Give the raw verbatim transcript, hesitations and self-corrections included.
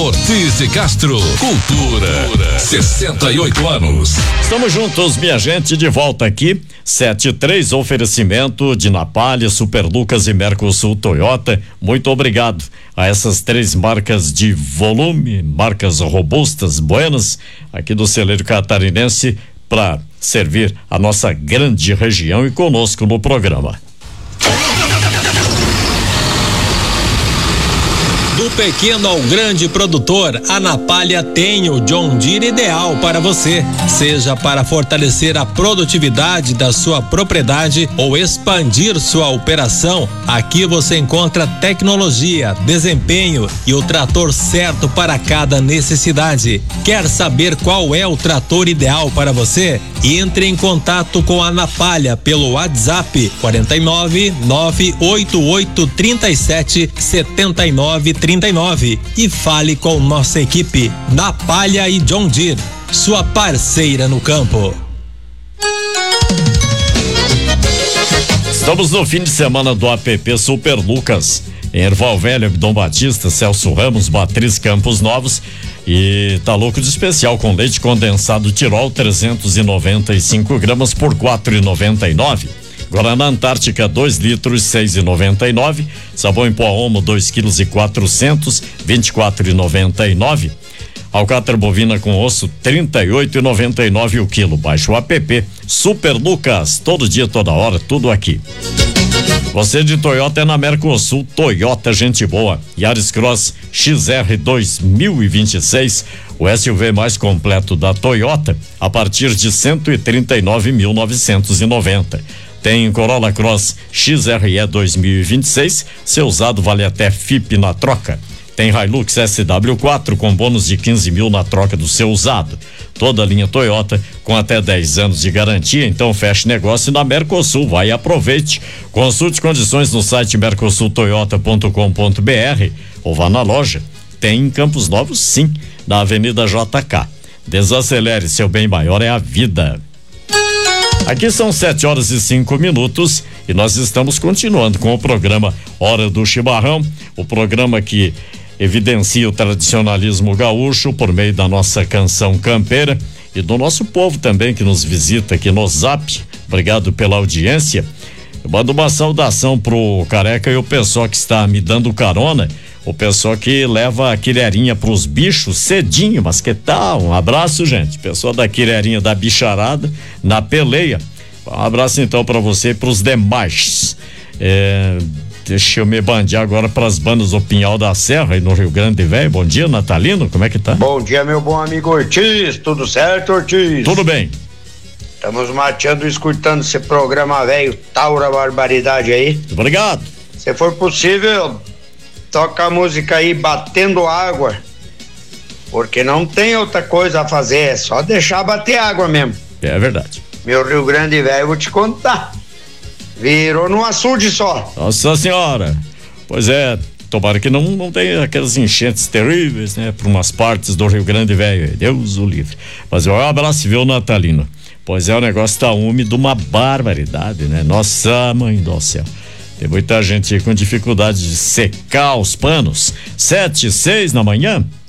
Ortiz de Castro, Cultura, sessenta e oito anos. Estamos juntos, minha gente, de volta aqui, sete e três, oferecimento de Napalha, Super Lucas e Mercosul Toyota. Muito obrigado a essas três marcas de volume, marcas robustas, buenas, aqui do celeiro catarinense, para servir a nossa grande região e conosco no programa. Do pequeno ao grande produtor, a Napalha tem o John Deere ideal para você. Seja para fortalecer a produtividade da sua propriedade ou expandir sua operação, aqui você encontra tecnologia, desempenho e o trator certo para cada necessidade. Quer saber qual é o trator ideal para você? Entre em contato com a Napalha pelo WhatsApp quarenta e nove, nove oito oito, trinta e sete, setenta e nove, trinta e nove e fale com nossa equipe Napalha e John Deere, sua parceira no campo. Estamos no fim de semana do A P P Super Lucas, em Erval Velho, Abdom Batista, Celso Ramos, Matriz Campos Novos, e tá louco de especial com leite condensado Tirol trezentos e noventa e cinco gramas por quatro e noventa e nove. Guaraná Antártica dois litros, seis e noventa e nove. Sabão em pó Omo dois quilos e quatrocentos, vinte e quatro e noventa e nove. Alcatra bovina com osso trinta e oito e noventa e nove o quilo. Baixe o app Super Lucas, todo dia, toda hora, tudo aqui. Você de Toyota é na Mercosul, Toyota gente boa. Yaris Cross X R dois mil e vinte e seis, o S U V mais completo da Toyota, a partir de cento e trinta e nove mil novecentos e noventa. Tem Corolla Cross X R E dois mil e vinte e seis, seu usado vale até F I P na troca. Tem Hilux S W quatro com bônus de quinze mil na troca do seu usado. Toda a linha Toyota com até dez anos de garantia, então feche negócio na Mercosul, vai e aproveite. Consulte condições no site mercosul toyota ponto com ponto b r ou vá na loja. Tem em Campos Novos, sim, na Avenida J K. Desacelere, seu bem maior é a vida. Aqui são sete horas e cinco minutos e nós estamos continuando com o programa Hora do Chimarrão, o programa que evidencia o tradicionalismo gaúcho por meio da nossa canção campeira e do nosso povo também que nos visita aqui no Zap. Obrigado pela audiência. Eu mando uma saudação pro Careca e o pessoal que está me dando carona, o pessoal que leva a quirerinha pros bichos cedinho, mas que tal? Um abraço, gente. Pessoal da quirerinha da bicharada na peleia. Um abraço então para você e pros demais. É, deixa eu me bandear agora pras bandas do Pinhal da Serra e no Rio Grande Velho. Bom dia, Natalino, como é que tá? Bom dia, meu bom amigo Ortiz, tudo certo, Ortiz? Tudo bem. Estamos mateando, escutando esse programa velho, Taura Barbaridade aí. Obrigado. Se for possível, toca a música aí, Batendo Água, porque não tem outra coisa a fazer, é só deixar bater água mesmo. É verdade. Meu Rio Grande Velho, vou te contar, virou num açude só. Nossa senhora, pois é, tomara que não, não tenha aquelas enchentes terríveis, né, por umas partes do Rio Grande Velho, Deus o livre. Mas um abraço, viu, Natalino? Pois é, o negócio tá úmido, uma barbaridade, né? Nossa mãe do céu. Tem muita gente com dificuldade de secar os panos. Sete, seis na manhã.